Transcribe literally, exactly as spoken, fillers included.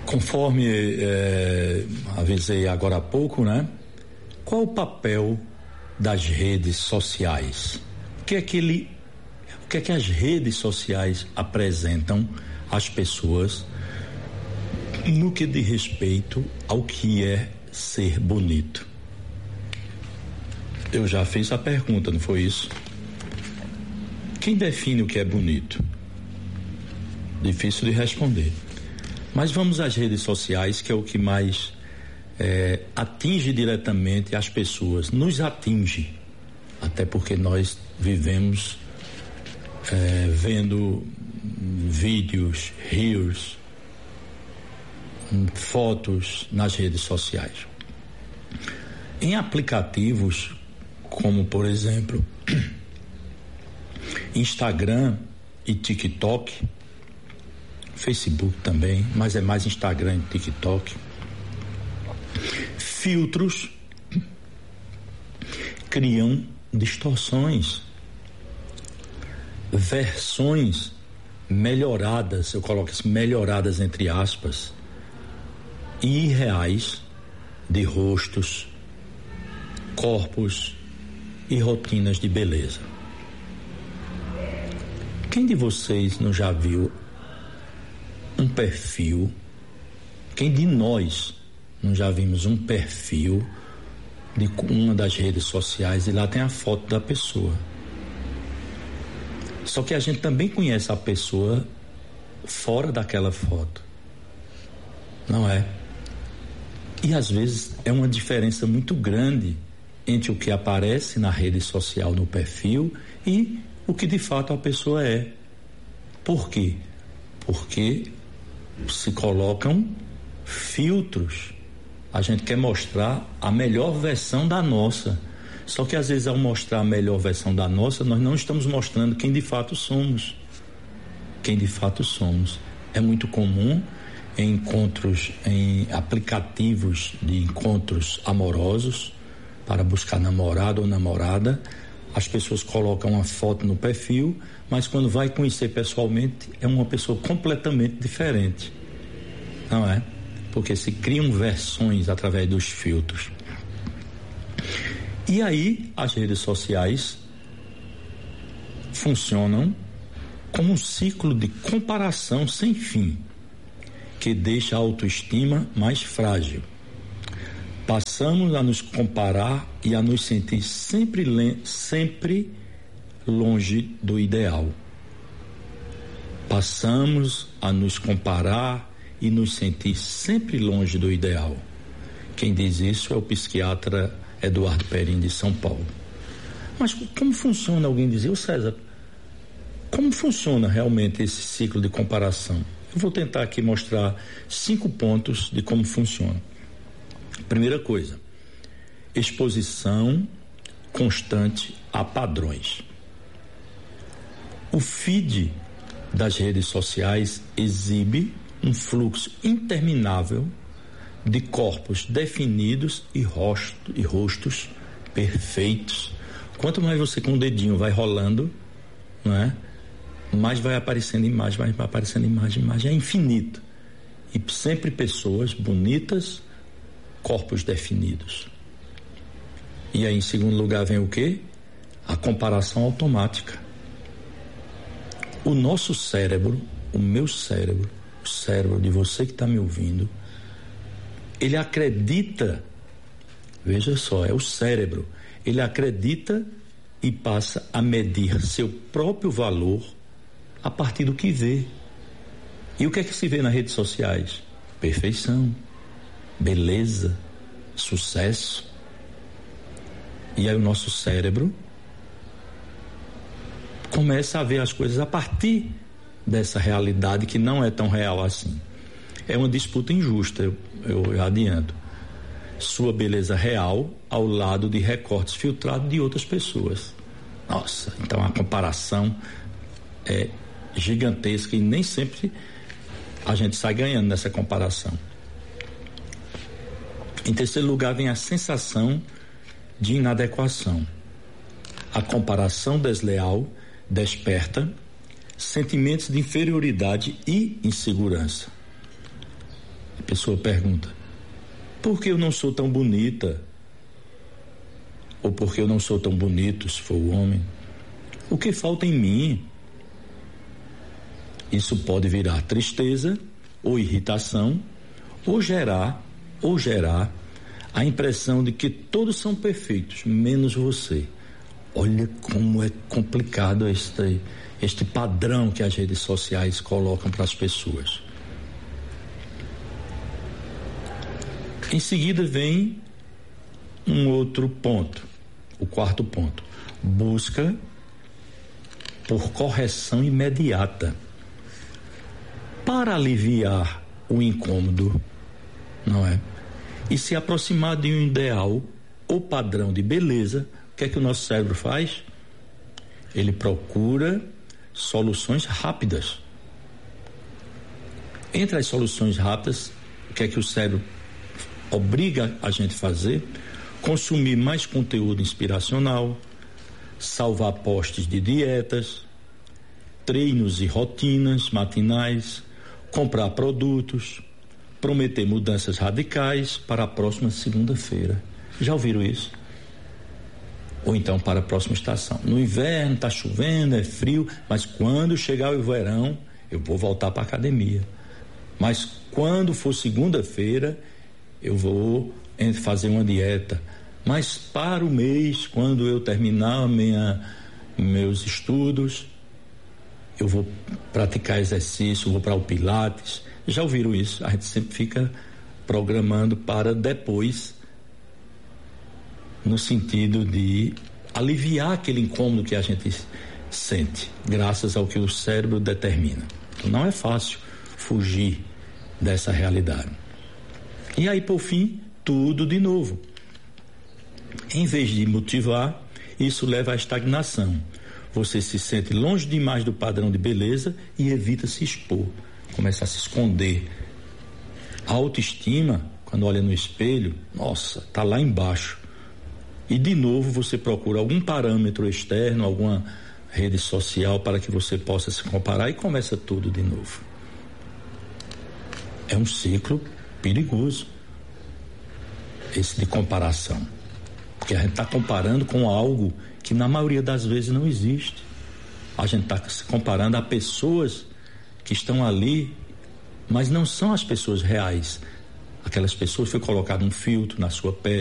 Conforme é, avisei agora há pouco, né? Qual o papel das redes sociais? O que é que ele, o que é que as redes sociais apresentam às pessoas no que diz respeito ao que é ser bonito? Eu já fiz a pergunta, não foi isso? Quem define o que é bonito? Difícil de responder. Mas vamos às redes sociais, que é o que mais é, atinge diretamente as pessoas, nos atinge, até porque nós vivemos é, vendo vídeos, reels, fotos nas redes sociais. Em aplicativos como, por exemplo, Instagram e TikTok, Facebook também, mas é mais Instagram e TikTok, filtros criam distorções, versões melhoradas, eu coloco isso, melhoradas entre aspas, e irreais de rostos, corpos e rotinas de beleza. Quem de vocês não já viu um perfil? Quem de nós não já vimos um perfil de uma das redes sociais e lá tem a foto da pessoa? Só que a gente também conhece a pessoa fora daquela foto, não é? E às vezes é uma diferença muito grande entre o que aparece na rede social, no perfil, e o que de fato a pessoa é. Por quê? Porque se colocam filtros. A gente quer mostrar a melhor versão da nossa. Só que às vezes ao mostrar a melhor versão da nossa, nós não estamos mostrando quem de fato somos. Quem de fato somos. É muito comum em encontros, em aplicativos de encontros amorosos, para buscar namorado ou namorada, as pessoas colocam uma foto no perfil, mas quando vai conhecer pessoalmente é uma pessoa completamente diferente, não é? Porque se criam versões através dos filtros. E aí as redes sociais funcionam como um ciclo de comparação sem fim, que deixa a autoestima mais frágil. Passamos a nos comparar e a nos sentir sempre, sempre longe do ideal. Passamos a nos comparar e nos sentir sempre longe do ideal. Quem diz isso é o psiquiatra Eduardo Perim, de São Paulo. Mas como funciona, alguém dizer, ô César, como funciona realmente esse ciclo de comparação? Eu vou tentar aqui mostrar cinco pontos de como funciona. Primeira coisa, exposição constante a padrões. O feed das redes sociais exibe um fluxo interminável de corpos definidos e, rosto, e rostos perfeitos. Quanto mais você com o dedinho vai rolando, não é? Mais vai aparecendo imagem, mais vai aparecendo imagem, imagem, é infinito. E sempre pessoas bonitas, corpos definidos. E aí, em segundo lugar, vem o quê? A comparação automática. O nosso cérebro, o meu cérebro, o cérebro de você que está me ouvindo, ele acredita, veja só, é o cérebro, ele acredita e passa a medir seu próprio valor a partir do que vê. E o que é que se vê nas redes sociais? Perfeição, beleza, sucesso. E aí o nosso cérebro começa a ver as coisas a partir dessa realidade que não é tão real assim. É uma disputa injusta, eu, eu adianto. Sua beleza real ao lado de recortes filtrados de outras pessoas. Nossa, então a comparação é gigantesca e nem sempre a gente sai ganhando nessa comparação. Em terceiro lugar vem a sensação de inadequação. A comparação desleal desperta sentimentos de inferioridade e insegurança. pessoa pergunta: por que eu não sou tão bonita? Ou por que eu não sou tão bonito, se for o homem? O que falta em mim? Isso pode virar tristeza ou irritação, ou gerar, ou gerar a impressão de que todos são perfeitos, menos você. Olha como é complicado este, este padrão que as redes sociais colocam para as pessoas. Em seguida vem um outro ponto, o quarto ponto: busca por correção imediata. Para aliviar o incômodo, não é? E se aproximar de um ideal ou padrão de beleza, o que é que o nosso cérebro faz? Ele procura soluções rápidas. Entre as soluções rápidas, o que é que o cérebro obriga a gente a fazer? Consumir mais conteúdo inspiracional, salvar posts de dietas, treinos e rotinas matinais, comprar produtos, prometer mudanças radicais para a próxima segunda-feira. Já ouviram isso? Ou então para a próxima estação. No inverno está chovendo, é frio, mas quando chegar o verão, eu vou voltar para a academia. Mas quando for segunda-feira, eu vou fazer uma dieta. Mas para o mês, quando eu terminar minha, meus estudos, eu vou praticar exercício, vou para o Pilates. Já ouviram isso? A gente sempre fica programando para depois, no sentido de aliviar aquele incômodo que a gente sente, graças ao que o cérebro determina. Então não é fácil fugir dessa realidade. E aí, por fim, tudo de novo. Em vez de motivar, isso leva à estagnação. Você se sente longe demais do padrão de beleza e evita se expor, começa a se esconder. A autoestima, quando olha no espelho, nossa, tá lá embaixo. E de novo você procura algum parâmetro externo, alguma rede social para que você possa se comparar e começa tudo de novo. É um ciclo perigoso, esse de comparação, porque a gente está comparando com algo que na maioria das vezes não existe. A gente está se comparando a pessoas que estão ali, mas não são as pessoas reais. Aquelas pessoas foi colocado um filtro na sua pele,